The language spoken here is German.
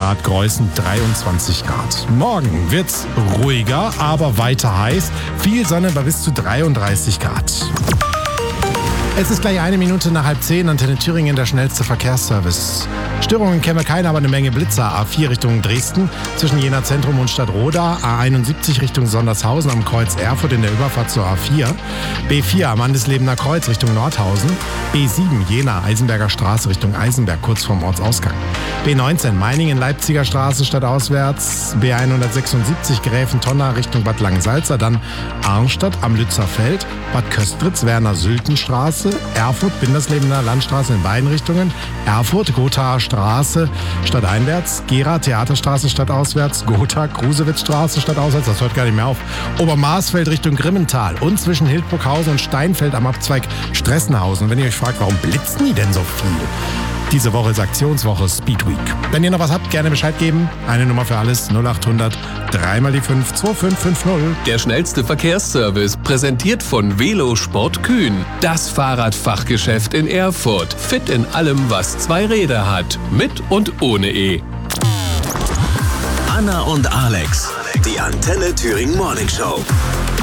Grad Greußen, 23 Grad. Morgen wird's ruhiger, aber weiter heiß. Viel Sonne bei bis zu 33 Grad. Es ist gleich 1 Minute nach 9:30, Antenne Thüringen, der schnellste Verkehrsservice. Störungen käme keine, aber eine Menge Blitzer. A4 Richtung Dresden, zwischen Jena Zentrum und Stadtroda. A71 Richtung Sondershausen am Kreuz Erfurt in der Überfahrt zur A4. B4 am Andeslebener Kreuz Richtung Nordhausen. B7 Jena Eisenberger Straße Richtung Eisenberg, kurz vorm Ortsausgang. B19 Meiningen Leipziger Straße stadtauswärts. B176 Gräfentonner Richtung Bad Langensalza. Dann Arnstadt am Lützerfeld. Bad Köstritz Werner-Sülten-Straße. Erfurt Binderslebener Landstraße in beiden Richtungen. Erfurt Gothaer Straße stadteinwärts. Gera Theaterstraße stadtauswärts. Gotha Krusewitzstraße stadtauswärts. Das hört gar nicht mehr auf. Obermarsfeld Richtung Grimmental. Und zwischen Hildburghausen und Steinfeld am Abzweig Stressenhausen. Und wenn ihr euch fragt, warum blitzen die denn so viel? Diese Woche ist Aktionswoche Speed Week. Wenn ihr noch was habt, gerne Bescheid geben. Eine Nummer für alles 0800 3 mal die 5 2550. Der schnellste Verkehrsservice, präsentiert von Velosport Kühn. Das Fahrradfachgeschäft in Erfurt. Fit in allem, was 2 Räder hat. Mit und ohne E. Anna und Alex. Die Antenne Thüringen Morning Show.